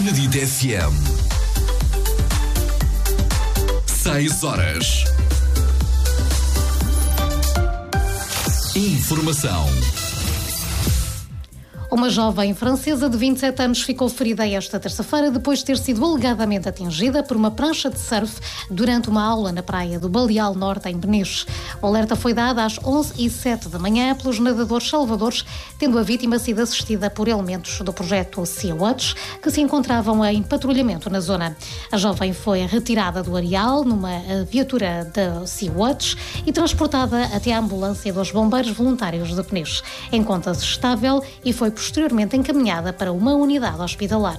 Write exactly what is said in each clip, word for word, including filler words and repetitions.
Benedito F M. Seis horas. Informação. Uma jovem francesa de vinte e sete anos ficou ferida esta terça-feira depois de ter sido alegadamente atingida por uma prancha de surf durante uma aula na praia do Baleal Norte, em Peniche. O alerta foi dado às onze e sete da manhã pelos nadadores salvadores, tendo a vítima sido assistida por elementos do projeto Sea-Watch, que se encontravam em patrulhamento na zona. A jovem foi retirada do areal numa viatura da Sea-Watch e transportada até a ambulância dos bombeiros voluntários de Peniche. Encontra-se estável e foi posteriormente encaminhada para uma unidade hospitalar.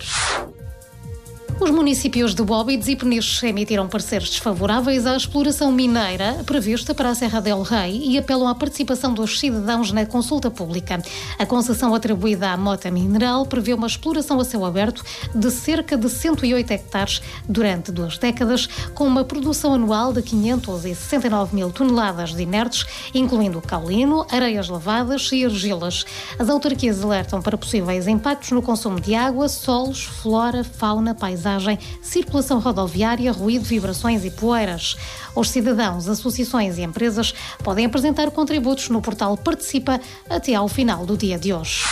Os municípios de Óbidos e Peniche emitiram pareceres desfavoráveis à exploração mineira prevista para a Serra del Rei e apelam à participação dos cidadãos na consulta pública. A concessão atribuída à Mota Mineral prevê uma exploração a céu aberto de cerca de cento e oito hectares durante duas décadas, com uma produção anual de quinhentas e sessenta e nove mil toneladas de inertes, incluindo caolino, areias lavadas e argilas. As autarquias alertam para possíveis impactos no consumo de água, solos, flora, fauna, paisagem, circulação rodoviária, ruído, vibrações e poeiras. Os cidadãos, associações e empresas podem apresentar contributos no portal Participa até ao final do dia de hoje.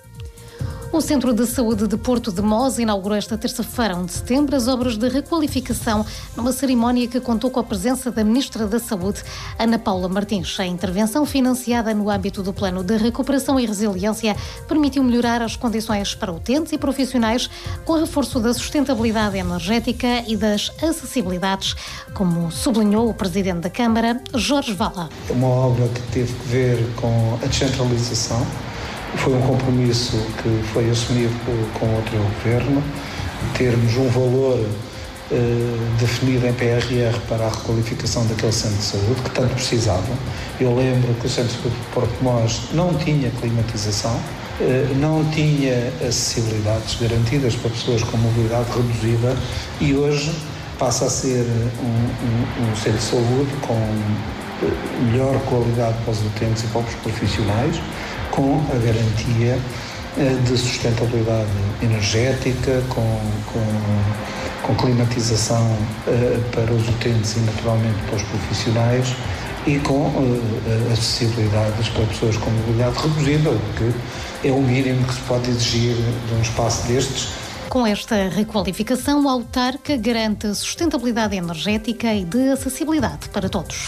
O Centro de Saúde de Porto de Mós inaugurou esta terça-feira, um de setembro, as obras de requalificação numa cerimónia que contou com a presença da Ministra da Saúde, Ana Paula Martins. A intervenção, financiada no âmbito do Plano de Recuperação e Resiliência, permitiu melhorar as condições para utentes e profissionais, com reforço da sustentabilidade energética e das acessibilidades, como sublinhou o Presidente da Câmara, Jorge Vala. Uma obra que teve que ver com a descentralização. Foi um compromisso que foi assumido com outro governo, termos um valor eh, definido em P R R para a requalificação daquele centro de saúde, que tanto precisava. Eu lembro que o Centro de Saúde de Porto de Mós não tinha climatização, eh, não tinha acessibilidades garantidas para pessoas com mobilidade reduzida e hoje passa a ser um, um, um centro de saúde com melhor qualidade para os utentes e para os profissionais, com a garantia de sustentabilidade energética, com, com, com climatização uh, para os utentes e naturalmente para os profissionais e com uh, acessibilidades para pessoas com mobilidade reduzida, o que é o mínimo que se pode exigir de um espaço destes. Com esta requalificação, a autarca garante sustentabilidade energética e de acessibilidade para todos.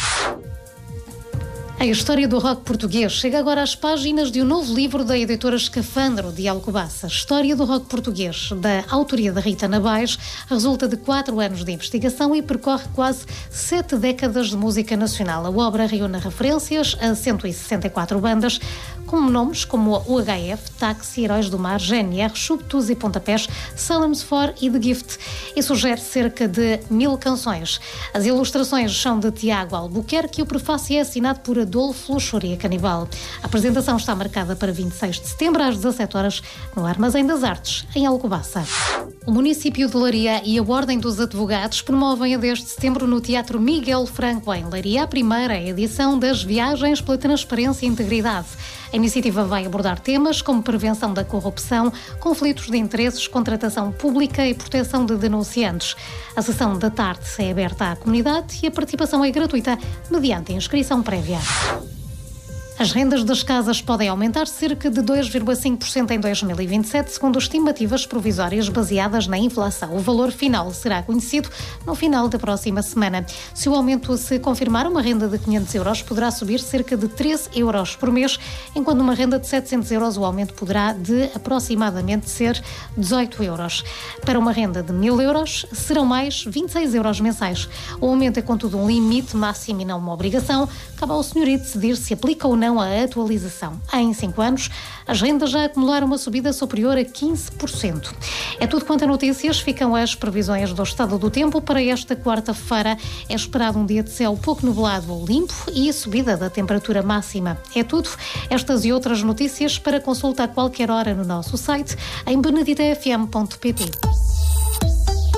A história do rock português chega agora às páginas de um novo livro da editora Escafandro, de Alcobaça. A história do rock português, da autoria da Rita Nabais, resulta de quatro anos de investigação e percorre quase sete décadas de música nacional. A obra reúne referências a cento e sessenta e quatro bandas, com nomes como o H F, Táxi, Heróis do Mar, G N R, Chupetus e Pontapés, Salem's For e The Gift, e sugere cerca de mil canções. As ilustrações são de Tiago Albuquerque e o prefácio é assinado por Adolfo Luxúria Canibal. A apresentação está marcada para vinte e seis de setembro, às dezassete horas, no Armazém das Artes, em Alcobaça. O município de Leiria e a Ordem dos Advogados promovem a dez de setembro no Teatro Miguel Franco, em Leiria, a primeira edição das Viagens pela Transparência e Integridade. A iniciativa vai abordar temas como prevenção da corrupção, conflitos de interesses, contratação pública e proteção de denunciantes. A sessão da tarde é aberta à comunidade e a participação é gratuita mediante inscrição prévia. As rendas das casas podem aumentar cerca de dois vírgula cinco por cento em dois mil e vinte e sete, segundo estimativas provisórias baseadas na inflação. O valor final será conhecido no final da próxima semana. Se o aumento se confirmar, uma renda de quinhentos euros poderá subir cerca de treze euros por mês, enquanto uma renda de setecentos euros o aumento poderá de aproximadamente ser dezoito euros. Para uma renda de mil euros, serão mais vinte e seis euros mensais. O aumento é, contudo, um limite máximo e não uma obrigação. Cabe ao senhorio decidir se aplica ou não a atualização. Em cinco anos, as rendas já acumularam uma subida superior a quinze por cento. É tudo quanto a notícias. Ficam as previsões do estado do tempo para esta quarta-feira. É esperado um dia de céu pouco nublado ou limpo e a subida da temperatura máxima. É tudo. Estas e outras notícias para consulta a qualquer hora no nosso site em benedita f m ponto p t.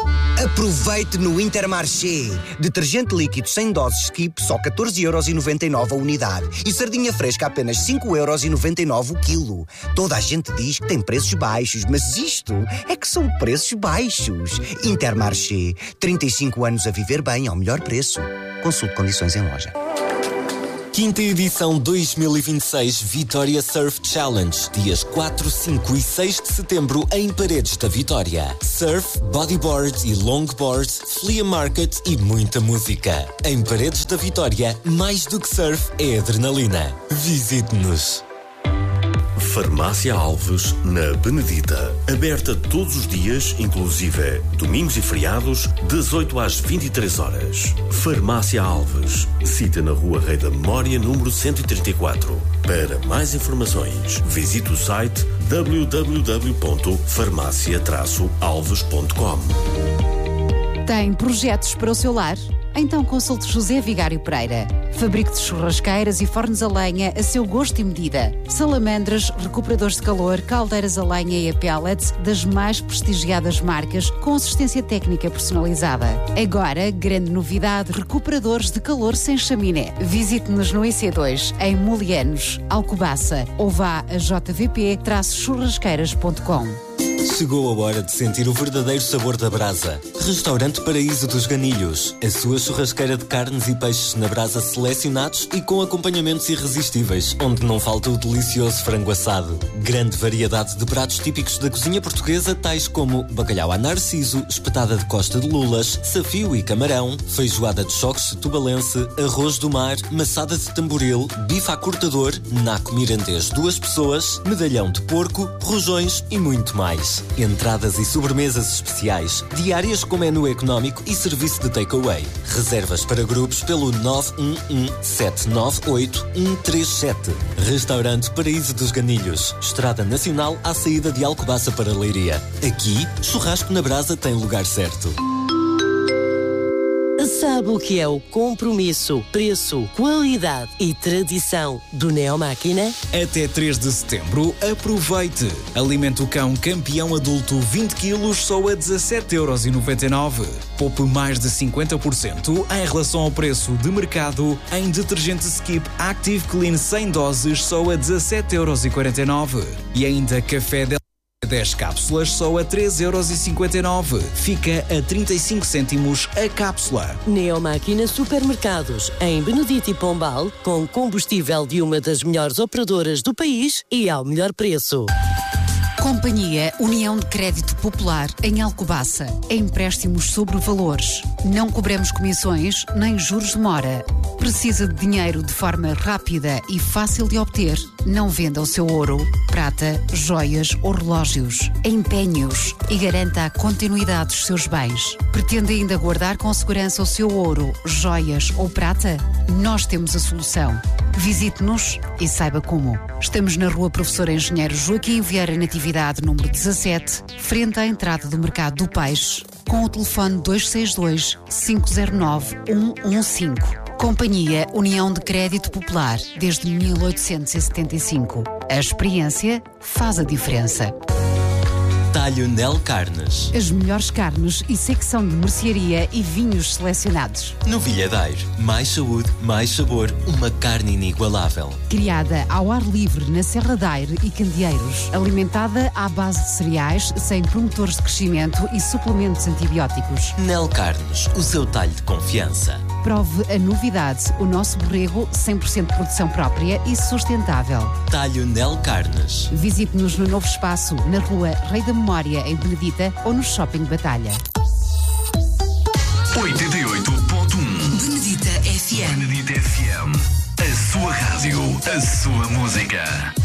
Aproveite no Intermarché. Detergente líquido sem doses Skip, só catorze euros e noventa e nove a unidade. E sardinha fresca, apenas cinco euros e noventa e nove o quilo. Toda a gente diz que tem preços baixos, mas isto é que são preços baixos. Intermarché. trinta e cinco anos a viver bem ao melhor preço. Consulte condições em loja. Quinta edição dois mil e vinte e seis Vitória Surf Challenge, dias quatro, cinco e seis de setembro em Paredes da Vitória. Surf, bodyboard e longboard, flea market e muita música. Em Paredes da Vitória, mais do que surf é adrenalina. Visite-nos. Farmácia Alves, na Benedita. Aberta todos os dias, inclusive domingos e feriados, das oito às vinte e três horas. Farmácia Alves. Cita na Rua Rei da Memória, número cento e trinta e quatro. Para mais informações, visite o site w w w ponto farmácia traço alves ponto com. Tem projetos para o seu lar? Então consulte José Vigário Pereira. Fabrico de churrasqueiras e fornos a lenha a seu gosto e medida. Salamandras, recuperadores de calor, caldeiras a lenha e a pellets das mais prestigiadas marcas com assistência técnica personalizada. Agora, grande novidade, recuperadores de calor sem chaminé. Visite-nos no I C dois, em Molianos, Alcobaça, ou vá a j v p churrasqueiras ponto com. Chegou a hora de sentir o verdadeiro sabor da brasa. Restaurante Paraíso dos Ganilhos. A sua churrasqueira de carnes e peixes na brasa selecionados e com acompanhamentos irresistíveis, onde não falta o delicioso frango assado. Grande variedade de pratos típicos da cozinha portuguesa, tais como bacalhau à narciso, espetada de costa de lulas, safio e camarão, feijoada de choques de tubalense, arroz do mar, maçada de tamboril, bife à cortador, naco mirandês duas pessoas, medalhão de porco, rojões e muito mais. Entradas e sobremesas especiais, diárias com menu económico e serviço de takeaway. Reservas para grupos pelo nove um um, sete nove oito, um três sete. Restaurante Paraíso dos Ganilhos. Estrada Nacional à saída de Alcobaça para Leiria. Aqui, churrasco na brasa tem lugar certo. Sabe o que é o compromisso, preço, qualidade e tradição do Neomáquina? Até três de setembro, aproveite! Alimento cão campeão adulto vinte quilos só a dezassete euros e noventa e nove. Poupe mais de cinquenta por cento em relação ao preço de mercado em detergente Skip Active Clean cem doses só a dezassete euros e quarenta e nove. E ainda café de dez cápsulas só a treze euros e cinquenta e nove. Fica a trinta e cinco cêntimos a cápsula. Neomáquina Supermercados, em Benedito e Pombal, com combustível de uma das melhores operadoras do país e ao melhor preço. Companhia União de Crédito Popular em Alcobaça. Empréstimos sobre valores. Não cobramos comissões nem juros de mora. Precisa de dinheiro de forma rápida e fácil de obter? Não venda o seu ouro, prata, joias ou relógios. Empenhe-os e garanta a continuidade dos seus bens. Pretende ainda guardar com segurança o seu ouro, joias ou prata? Nós temos a solução. Visite-nos e saiba como. Estamos na Rua Professor Engenheiro Joaquim Vieira Natividade, número dezassete, frente à entrada do Mercado do Peixe, com o telefone dois seis dois, cinco zero nove, um um cinco. Companhia União de Crédito Popular, desde mil oitocentos e setenta e cinco. A experiência faz a diferença. Talho Nel Carnes. As melhores carnes e secção de mercearia e vinhos selecionados. Novilhadeiro. Mais saúde, mais sabor. Uma carne inigualável. Criada ao ar livre na Serra da Aire e Candeeiros. Alimentada à base de cereais, sem promotores de crescimento e suplementos antibióticos. Nel Carnes. O seu talho de confiança. Prove a novidade. O nosso borrego cem por cento de produção própria e sustentável. Talho Nel Carnes. Visite-nos no novo espaço, na Rua Rei da Memória, em Benedita, ou no Shopping Batalha. oitenta e oito ponto um Benedita F M. Benedita F M. A sua rádio, a sua música.